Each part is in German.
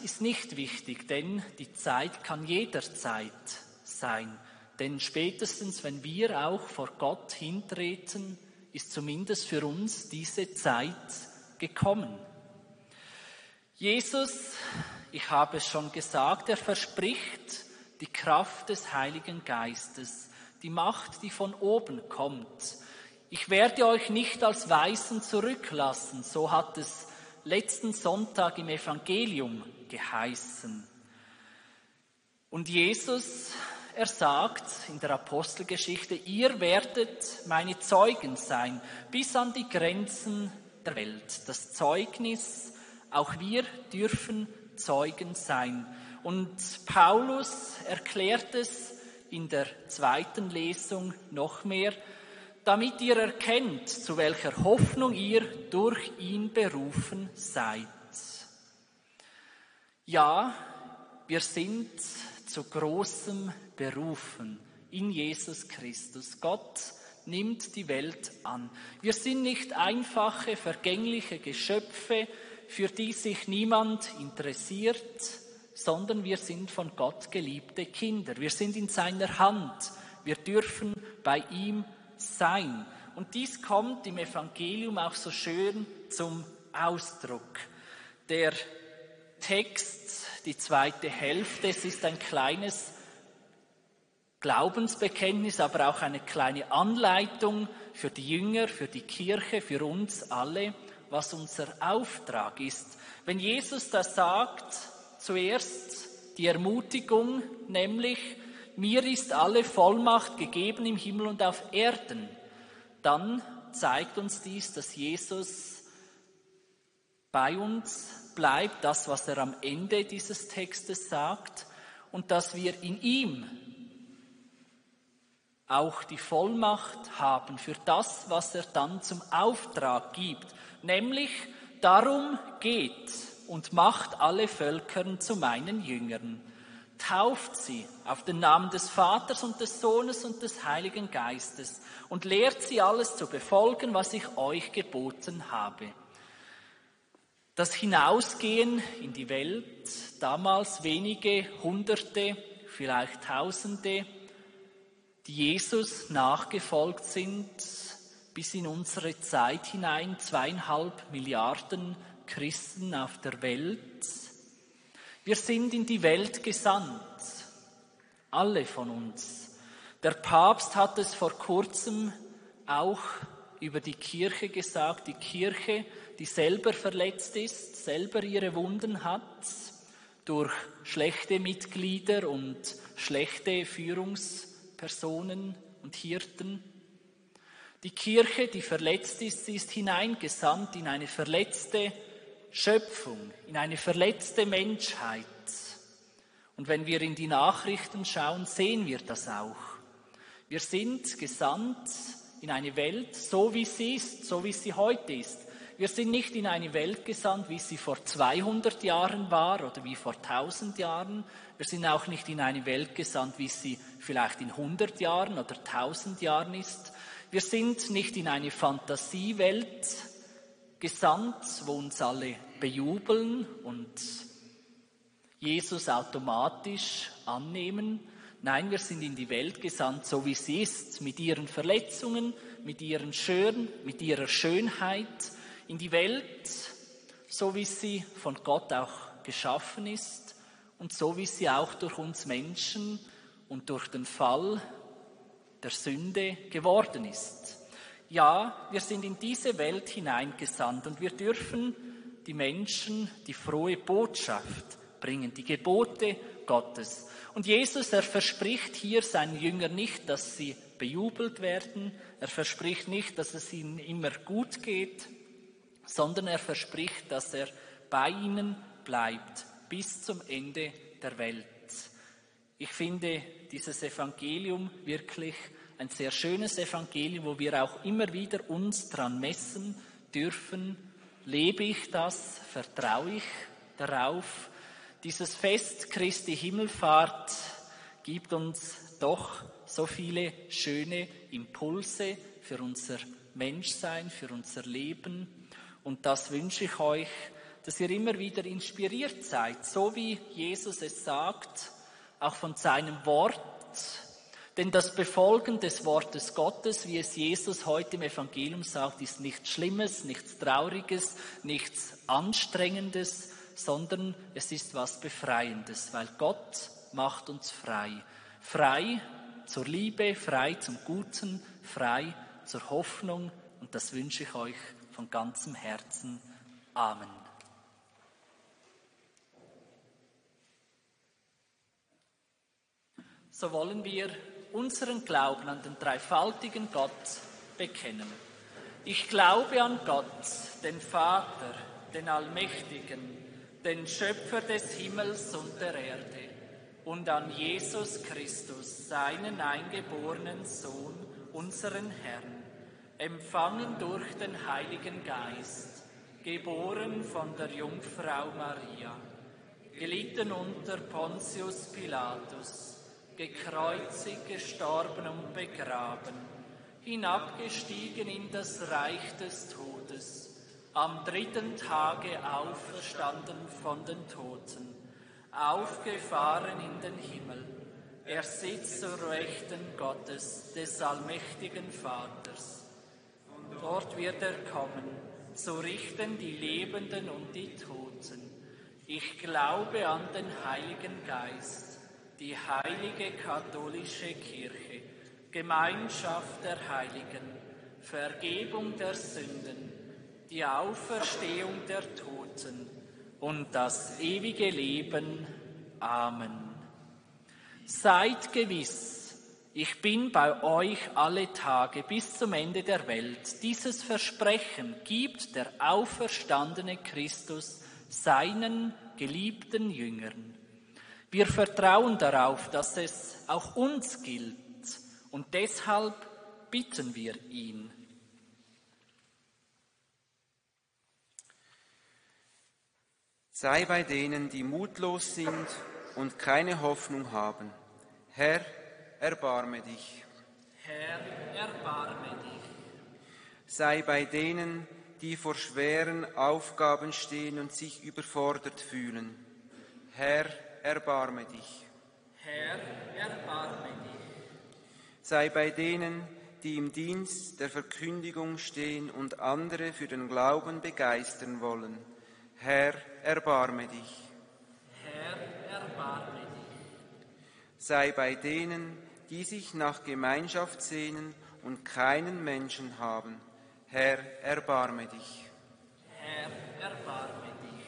ist nicht wichtig, denn die Zeit kann jederzeit sein. Denn spätestens, wenn wir auch vor Gott hintreten, ist zumindest für uns diese Zeit gekommen. Jesus, ich habe es schon gesagt, er verspricht die Kraft des Heiligen Geistes, die Macht, die von oben kommt. Ich werde euch nicht als Weisen zurücklassen, so hat es letzten Sonntag im Evangelium geheißen. Und Jesus, er sagt in der Apostelgeschichte, ihr werdet meine Zeugen sein, bis an die Grenzen der Welt. Das Zeugnis, auch wir dürfen Zeugen sein. Und Paulus erklärt es in der zweiten Lesung noch mehr, damit ihr erkennt, zu welcher Hoffnung ihr durch ihn berufen seid. Ja, wir sind zu Großem berufen in Jesus Christus. Gott nimmt die Welt an. Wir sind nicht einfache, vergängliche Geschöpfe, für die sich niemand interessiert, sondern wir sind von Gott geliebte Kinder. Wir sind in seiner Hand. Wir dürfen bei ihm sein. Und dies kommt im Evangelium auch so schön zum Ausdruck. Der Text, die zweite Hälfte, es ist ein kleines Glaubensbekenntnis, aber auch eine kleine Anleitung für die Jünger, für die Kirche, für uns alle, was unser Auftrag ist. Wenn Jesus da sagt, zuerst die Ermutigung, nämlich, mir ist alle Vollmacht gegeben im Himmel und auf Erden, dann zeigt uns dies, dass Jesus bei uns bleibt, das, was er am Ende dieses Textes sagt, und dass wir in ihm auch die Vollmacht haben für das, was er dann zum Auftrag gibt, nämlich darum geht und macht alle Völker zu meinen Jüngern. Tauft sie auf den Namen des Vaters und des Sohnes und des Heiligen Geistes und lehrt sie alles zu befolgen, was ich euch geboten habe. Das Hinausgehen in die Welt, damals wenige Hunderte, vielleicht Tausende, die Jesus nachgefolgt sind, bis in unsere Zeit hinein, 2,5 Milliarden Christen auf der Welt. Wir sind in die Welt gesandt, alle von uns. Der Papst hat es vor kurzem auch über die Kirche gesagt, die Kirche, die selber verletzt ist, selber ihre Wunden hat, durch schlechte Mitglieder und schlechte Führungspersonen und Hirten. Die Kirche, die verletzt ist, sie ist hineingesandt in eine verletzte Schöpfung, in eine verletzte Menschheit. Und wenn wir in die Nachrichten schauen, sehen wir das auch. Wir sind gesandt in eine Welt, so wie sie ist, so wie sie heute ist. Wir sind nicht in eine Welt gesandt, wie sie vor 200 Jahren war oder wie vor 1000 Jahren. Wir sind auch nicht in eine Welt gesandt, wie sie vielleicht in 100 Jahren oder 1000 Jahren ist. Wir sind nicht in eine Fantasiewelt gesandt, wo uns alle bejubeln und Jesus automatisch annehmen. Nein, wir sind in die Welt gesandt, so wie sie ist, mit ihren Verletzungen, mit ihrer Schönheit, in die Welt, so wie sie von Gott auch geschaffen ist und so wie sie auch durch uns Menschen und durch den Fall der Sünde geworden ist. Ja, wir sind in diese Welt hineingesandt und wir dürfen die Menschen die frohe Botschaft bringen, die Gebote Gottes. Und Jesus, er verspricht hier seinen Jüngern nicht, dass sie bejubelt werden. Er verspricht nicht, dass es ihnen immer gut geht, sondern er verspricht, dass er bei ihnen bleibt bis zum Ende der Welt. Ich finde dieses Evangelium wirklich ein sehr schönes Evangelium, wo wir auch immer wieder uns dran messen dürfen. Lebe ich das? Vertraue ich darauf? Dieses Fest Christi Himmelfahrt gibt uns doch so viele schöne Impulse für unser Menschsein, für unser Leben. Und das wünsche ich euch, dass ihr immer wieder inspiriert seid, so wie Jesus es sagt, auch von seinem Wort. Denn das Befolgen des Wortes Gottes, wie es Jesus heute im Evangelium sagt, ist nichts Schlimmes, nichts Trauriges, nichts Anstrengendes, sondern es ist was Befreiendes, weil Gott macht uns frei. Frei zur Liebe, frei zum Guten, frei zur Hoffnung. Und das wünsche ich euch von ganzem Herzen. Amen. So wollen wir unseren Glauben an den dreifaltigen Gott bekennen. Ich glaube an Gott, den Vater, den Allmächtigen, den Schöpfer des Himmels und der Erde, und an Jesus Christus, seinen eingeborenen Sohn, unseren Herrn, empfangen durch den Heiligen Geist, geboren von der Jungfrau Maria, gelitten unter Pontius Pilatus, gekreuzigt, gestorben und begraben, hinabgestiegen in das Reich des Todes, am dritten Tage auferstanden von den Toten, aufgefahren in den Himmel. Er sitzt zur Rechten Gottes, des allmächtigen Vaters. Und dort wird er kommen, zu richten die Lebenden und die Toten. Ich glaube an den Heiligen Geist, die heilige katholische Kirche, Gemeinschaft der Heiligen, Vergebung der Sünden, die Auferstehung der Toten und das ewige Leben. Amen. Seid gewiss, ich bin bei euch alle Tage bis zum Ende der Welt. Dieses Versprechen gibt der auferstandene Christus seinen geliebten Jüngern. Wir vertrauen darauf, dass es auch uns gilt, und deshalb bitten wir ihn. Sei bei denen, die mutlos sind und keine Hoffnung haben. Herr, erbarme dich. Herr, erbarme dich. Sei bei denen, die vor schweren Aufgaben stehen und sich überfordert fühlen. Herr, erbarme dich. Herr, erbarme dich. Sei bei denen, die im Dienst der Verkündigung stehen und andere für den Glauben begeistern wollen. Herr, erbarme dich. Herr, erbarme dich. Sei bei denen, die sich nach Gemeinschaft sehnen und keinen Menschen haben. Herr, erbarme dich. Herr, erbarme dich.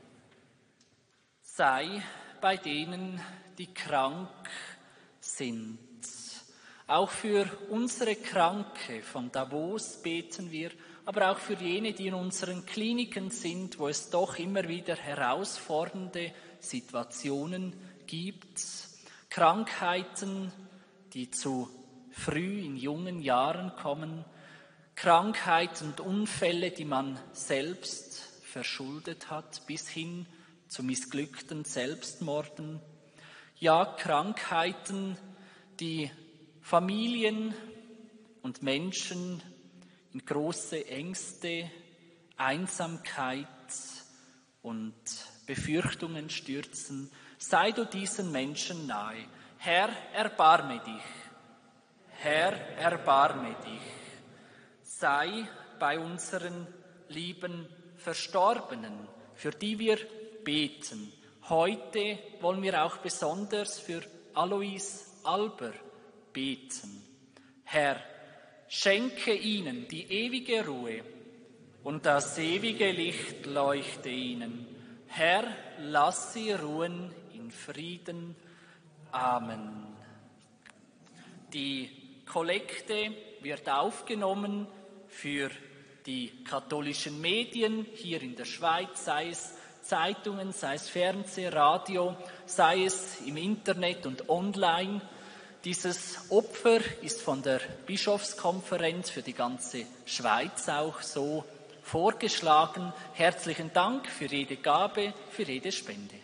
Sei bei denen, die krank sind. Auch für unsere Kranke von Davos beten wir, aber auch für jene, die in unseren Kliniken sind, wo es doch immer wieder herausfordernde Situationen gibt. Krankheiten, die zu früh in jungen Jahren kommen. Krankheiten und Unfälle, die man selbst verschuldet hat, bis hin zu missglückten Selbstmorden. Ja, Krankheiten, die Familien und Menschen in große Ängste, Einsamkeit und Befürchtungen stürzen. Sei du diesen Menschen nahe. Herr, erbarme dich. Herr, erbarme dich. Sei bei unseren lieben Verstorbenen, für die wir beten. Heute wollen wir auch besonders für Alois Alber beten. Herr, schenke ihnen die ewige Ruhe und das ewige Licht leuchte ihnen. Herr, lass sie ruhen in Frieden. Amen. Die Kollekte wird aufgenommen für die katholischen Medien hier in der Schweiz, sei es Zeitungen, sei es Fernseh, Radio, sei es im Internet und online. Dieses Opfer ist von der Bischofskonferenz für die ganze Schweiz auch so vorgeschlagen. Herzlichen Dank für jede Gabe, für jede Spende.